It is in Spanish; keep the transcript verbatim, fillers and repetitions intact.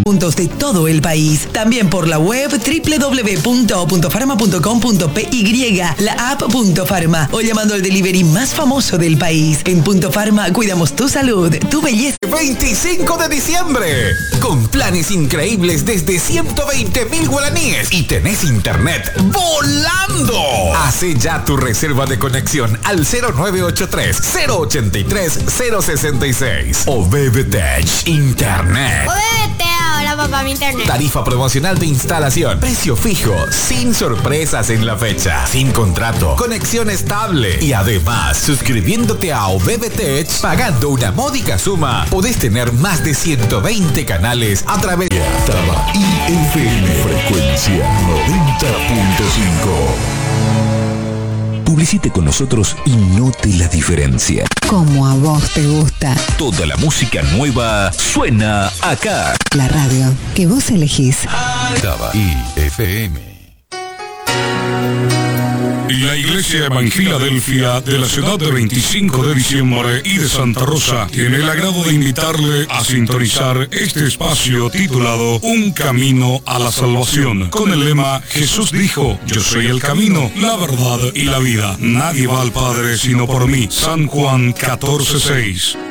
puntos de todo el país. También por la web doble u doble u doble u punto punto farma punto com punto p y, la app Punto Farma o llamando al delivery más famoso del país. En Punto Farma cuidamos tu salud, tu belleza. veinticinco de diciembre, con planes increíbles desde ciento veinte mil guaraníes y tenés internet volando. Hace ya tu reserva de conexión al cero nueve ocho tres, cero ochenta y tres, cero sesenta y seis o BBTech Internet. O vete ahora, papá, mi internet. Tarifa promocional de instalación, precio fijo, sin sorpresas en la fecha, sin contrato, conexión estable y además, suscribiéndote a O B B Tech, pagando una módica suma, podés tener más de ciento veinte canales a través de Taba I F M, frecuencia noventa punto cinco. Publicite con nosotros y note la diferencia. Como a vos te gusta. Toda la música nueva suena acá. La radio que vos elegís. Taba I F M. La Iglesia Evangelia de la ciudad de veinticinco de diciembre y de Santa Rosa tiene el agrado de invitarle a sintonizar este espacio titulado Un Camino a la Salvación, con el lema Jesús dijo, yo soy el camino, la verdad y la vida. Nadie va al Padre sino por mí. San Juan catorce seis.